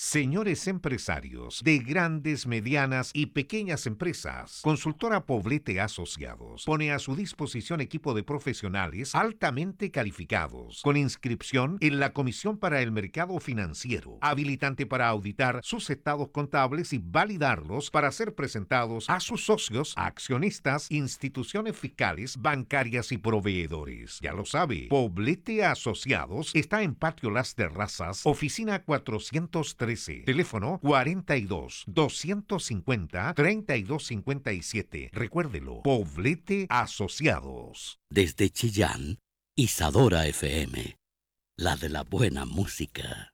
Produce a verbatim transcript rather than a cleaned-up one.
Señores empresarios de grandes, medianas y pequeñas empresas, Consultora Poblete Asociados pone a su disposición equipo de profesionales altamente calificados, con inscripción en la Comisión para el Mercado Financiero, habilitante para auditar sus estados contables y validarlos para ser presentados a sus socios, accionistas, instituciones fiscales, bancarias y proveedores. Ya lo sabe, Poblete Asociados está en Patio Las Terrazas, oficina cuatrocientos trece, teléfono cuarenta y dos, doscientos cincuenta, treinta y dos cincuenta y siete. Recuérdelo, Poblete Asociados. Desde Chillán, Isadora F M, la de la buena música.